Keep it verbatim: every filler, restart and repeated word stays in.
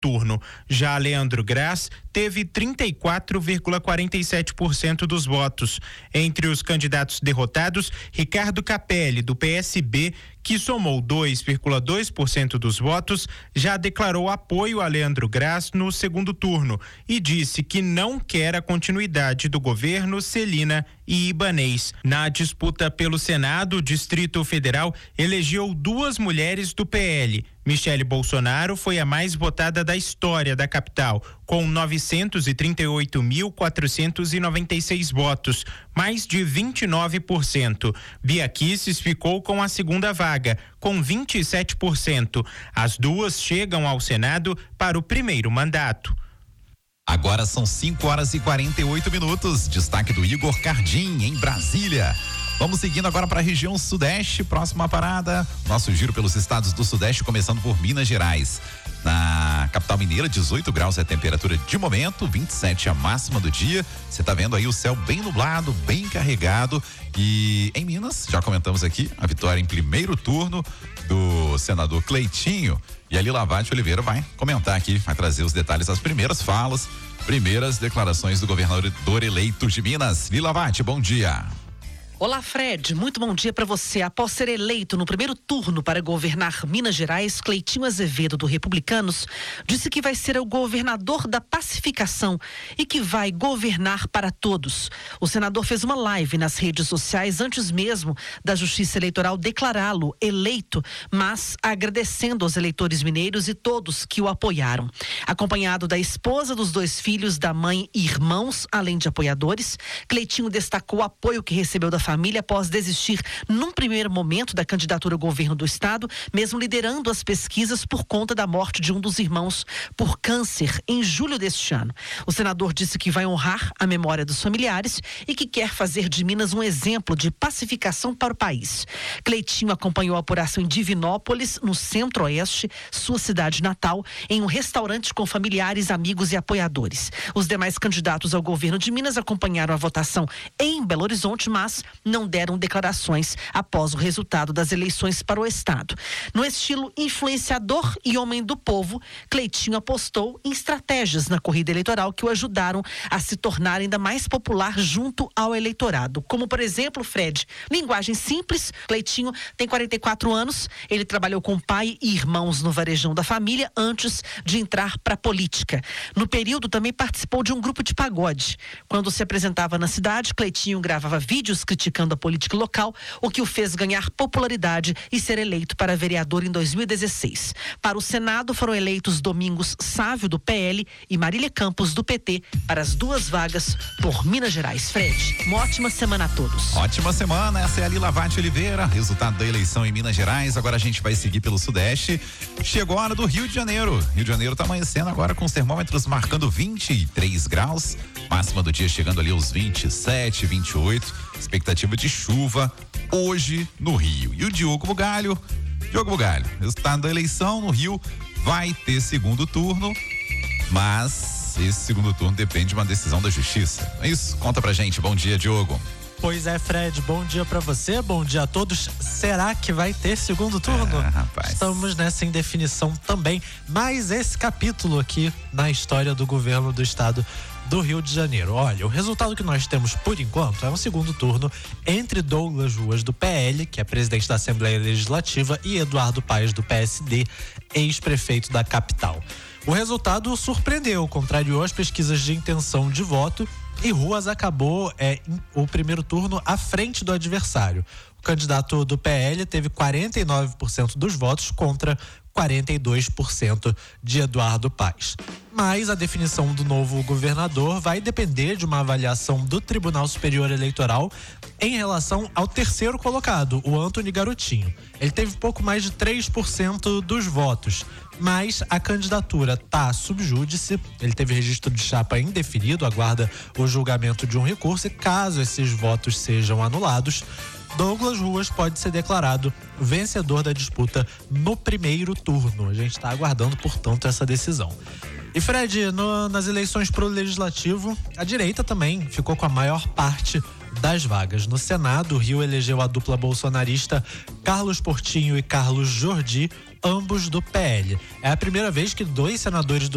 turno. Já Leandro Graz teve trinta e quatro vírgula quarenta e sete por cento dos votos. Entre os candidatos derrotados, Ricardo Capelli, do P S B, que somou dois vírgula dois por cento dos votos, já declarou apoio a Leandro Graz no segundo turno e disse que não quer a continuidade do governo Celina e Ibanez. Na disputa pelo Senado, o Distrito Federal elegeu duas mulheres do P L. Michele Bolsonaro foi a mais votada da história da capital, com novecentos e trinta e oito mil quatrocentos e noventa e seis votos, mais de vinte e nove por cento. Bia Kicis ficou com a segunda vaga, com vinte e sete por cento. As duas chegam ao Senado para o primeiro mandato. Agora são cinco horas e quarenta e oito minutos. Destaque do Igor Cardim, em Brasília. Vamos seguindo agora para a região sudeste, próxima parada. Nosso giro pelos estados do sudeste, começando por Minas Gerais. Na capital mineira, dezoito graus é a temperatura de momento, vinte e sete a máxima do dia. Você tá vendo aí o céu bem nublado, bem carregado. E em Minas, já comentamos aqui, a vitória em primeiro turno do senador Cleitinho. E a Lila Vade Oliveira vai comentar aqui, vai trazer os detalhes das primeiras falas, primeiras declarações do governador eleito de Minas. Lila Vade, bom dia. Olá, Fred, muito bom dia para você. Após ser eleito no primeiro turno para governar Minas Gerais, Cleitinho Azevedo, do Republicanos, disse que vai ser o governador da pacificação e que vai governar para todos. O senador fez uma live nas redes sociais antes mesmo da Justiça Eleitoral declará-lo eleito, mas agradecendo aos eleitores mineiros e todos que o apoiaram. Acompanhado da esposa, dos dois filhos, da mãe e irmãos, além de apoiadores, Cleitinho destacou o apoio que recebeu da família família após desistir num primeiro momento da candidatura ao governo do estado, mesmo liderando as pesquisas por conta da morte de um dos irmãos por câncer em julho deste ano. O senador disse que vai honrar a memória dos familiares e que quer fazer de Minas um exemplo de pacificação para o país. Cleitinho acompanhou a apuração em Divinópolis, no centro-oeste, sua cidade natal, em um restaurante com familiares, amigos e apoiadores. Os demais candidatos ao governo de Minas acompanharam a votação em Belo Horizonte, mas não deram declarações após o resultado das eleições para o estado. No estilo influenciador e homem do povo, Cleitinho apostou em estratégias na corrida eleitoral que o ajudaram a se tornar ainda mais popular junto ao eleitorado. Como, por exemplo, Fred, linguagem simples. Cleitinho tem quarenta e quatro anos, ele trabalhou com pai e irmãos no varejão da família antes de entrar para a política. No período também participou de um grupo de pagode. Quando se apresentava na cidade, Cleitinho gravava vídeos criticando a política local, o que o fez ganhar popularidade e ser eleito para vereador em dois mil e dezesseis. Para o Senado foram eleitos Domingos Sávio, do P L, e Marília Campos, do P T, para as duas vagas por Minas Gerais. Fred, uma ótima semana a todos. Ótima semana, essa é a Lila Vade Oliveira, resultado da eleição em Minas Gerais. Agora a gente vai seguir pelo Sudeste. Chegou a hora do Rio de Janeiro. Rio de Janeiro tá amanhecendo agora com os termômetros marcando vinte e três graus, máxima do dia chegando ali aos vinte e sete, vinte e oito. Expectativa de chuva hoje no Rio. E o Diogo Bugalho, Diogo Bugalho, resultado da eleição no Rio, vai ter segundo turno, mas esse segundo turno depende de uma decisão da Justiça. É isso? Conta pra gente. Bom dia, Diogo. Pois é, Fred, bom dia pra você, bom dia a todos. Será que vai ter segundo turno? Ah, rapaz. Estamos nessa indefinição também, mas esse capítulo aqui na história do governo do estado do Rio de Janeiro. Olha, o resultado que nós temos por enquanto é um segundo turno entre Douglas Ruas, do P L, que é presidente da Assembleia Legislativa, e Eduardo Paes, do P S D, ex-prefeito da capital. O resultado surpreendeu, contrariou as pesquisas de intenção de voto, e Ruas acabou é, o primeiro turno à frente do adversário. O candidato do P L teve quarenta e nove por cento dos votos contra quarenta e dois por cento de Eduardo Paes. Mas a definição do novo governador vai depender de uma avaliação do Tribunal Superior Eleitoral em relação ao terceiro colocado, o Antony Garotinho. Ele teve pouco mais de três por cento dos votos, mas a candidatura está sob júdice. Ele teve registro de chapa indefinido, aguarda o julgamento de um recurso, e caso esses votos sejam anulados, Douglas Ruas pode ser declarado vencedor da disputa no primeiro turno. A gente está aguardando, portanto, essa decisão. E Fred, no, nas eleições para o Legislativo, a direita também ficou com a maior parte das vagas. No Senado, o Rio elegeu a dupla bolsonarista Carlos Portinho e Carlos Jordi, ambos do P L. É a primeira vez que dois senadores do